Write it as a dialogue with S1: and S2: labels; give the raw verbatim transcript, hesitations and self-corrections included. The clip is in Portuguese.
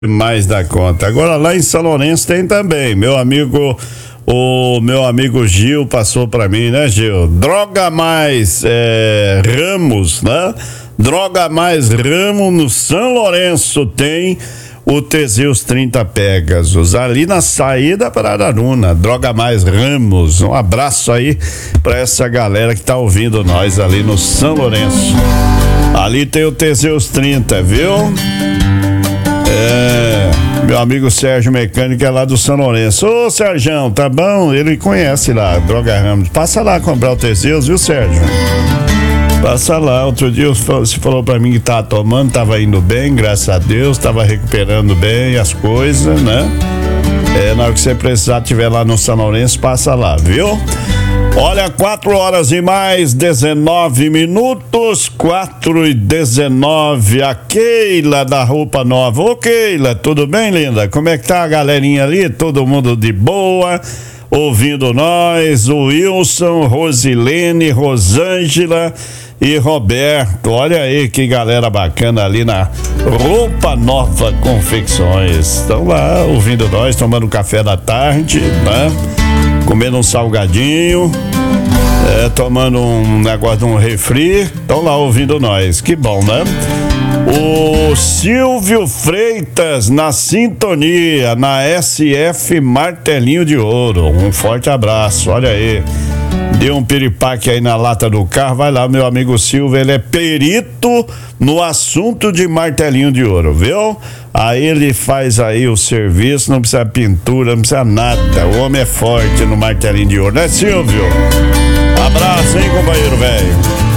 S1: mais da conta. Agora lá em São Lourenço tem também. Meu amigo, o meu amigo Gil passou pra mim, né, Gil? Droga Mais é, Ramos, né? Droga Mais Ramos no São Lourenço tem o Teseus trinta Pegasus, ali na saída para Araruna. Droga Mais Ramos, um abraço aí pra essa galera que tá ouvindo nós ali no São Lourenço. Ali tem o Teseus trinta, viu? É, meu amigo Sérgio Mecânico é lá do São Lourenço. Ô Sérgio, tá bom? Ele conhece lá, Droga Ramos. Passa lá comprar o Teseus, viu, Sérgio? Passa lá. Outro dia você falou pra mim que tava tomando, tava indo bem, graças a Deus, tava recuperando bem as coisas, né? É, na hora que você precisar, tiver lá no São Lourenço, passa lá, viu? Olha, quatro horas e mais dezenove minutos, quatro e dezenove. A Keila da Roupa Nova. Ô Keila, tudo bem, linda? Como é que tá a galerinha ali? Todo mundo de boa, ouvindo nós. O Wilson, Rosilene, Rosângela e Roberto. Olha aí que galera bacana ali na Roupa Nova Confecções. Estão lá ouvindo nós, tomando café da tarde, né? Comendo um salgadinho, é, tomando um negócio de um refri, estão lá ouvindo nós, que bom, né? O Silvio Freitas na sintonia, na S F Martelinho de Ouro, um forte abraço, olha aí, deu um piripaque aí na lata do carro, vai lá, meu amigo Silvio, ele é perito no assunto de martelinho de ouro, viu? Aí ele faz aí o serviço, não precisa pintura, não precisa nada, o homem é forte no martelinho de ouro, né, Silvio? Abraço, hein, companheiro velho?